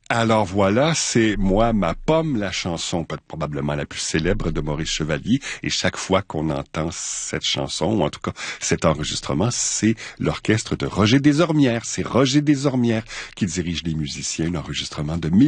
Alors voilà, c'est Moi, ma pomme, la chanson probablement la plus célèbre de Maurice Chevalier. Et chaque fois qu'on entend cette chanson, ou en tout cas cet enregistrement, c'est l'orchestre de Roger Desormières. C'est Roger Desormières qui dirige les musiciens. Un enregistrement de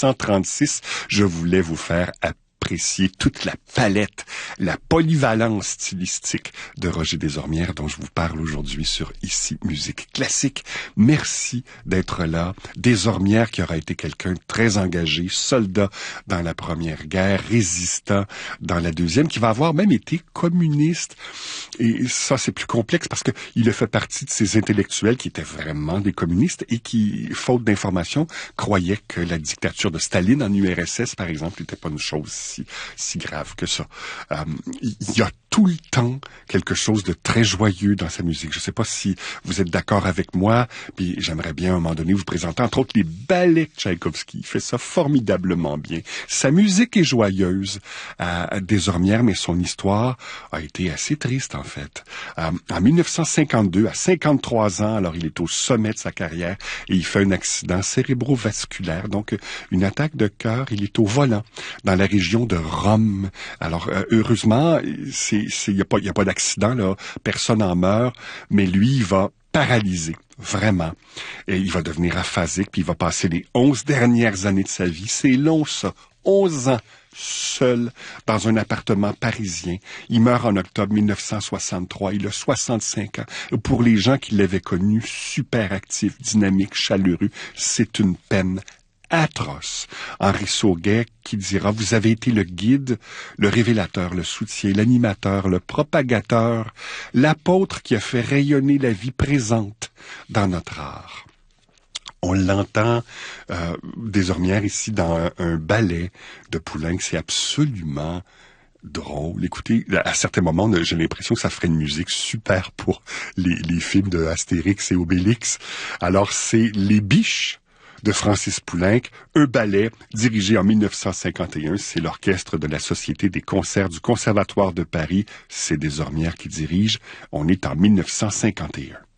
1936. Je voulais vous faire apprécier toute la palette, la polyvalence stylistique de Roger Desormières dont je vous parle aujourd'hui sur Ici Musique Classique. Merci d'être là. Desormières qui aura été quelqu'un de très engagé, soldat dans la Première Guerre, résistant dans la Deuxième, qui va avoir même été communiste. Et ça, c'est plus complexe parce que il a fait partie de ces intellectuels qui étaient vraiment des communistes et qui, faute d'informations, croyaient que la dictature de Staline en URSS, par exemple, n'était pas une chose si grave que ça. Il y a tout le temps quelque chose de très joyeux dans sa musique. Je ne sais pas si vous êtes d'accord avec moi, puis j'aimerais bien à un moment donné vous présenter entre autres les ballets de Tchaïkovski. Il fait ça formidablement bien. Sa musique est joyeuse à Desormières, mais son histoire a été assez triste en fait. En 1952, à 53 ans, alors il est au sommet de sa carrière et il fait un accident cérébrovasculaire, donc une attaque de cœur. Il est au volant dans la région de Rome. Alors heureusement, il y a pas d'accident là, personne en meurt, mais lui il va paralysé, vraiment. Et il va devenir aphasique, puis il va passer les 11 dernières années de sa vie. C'est long ça, 11 ans seul dans un appartement parisien. Il meurt en octobre 1963. Il a 65 ans. Pour les gens qui l'avaient connu, super actif, dynamique, chaleureux, c'est une peine atroce. Henri Sauguet qui dira: vous avez été le guide, le révélateur, le soutien, l'animateur, le propagateur, l'apôtre qui a fait rayonner la vie présente dans notre art. On l'entend Desormières ici dans un ballet de Poulenc. C'est absolument drôle. Écoutez, à certains moments, j'ai l'impression que ça ferait une musique super pour les films de Astérix et Obélix. Alors, c'est Les Biches de Francis Poulenc, un ballet dirigé en 1951. C'est l'orchestre de la Société des concerts du Conservatoire de Paris. C'est Desormières qui dirige. On est en 1951.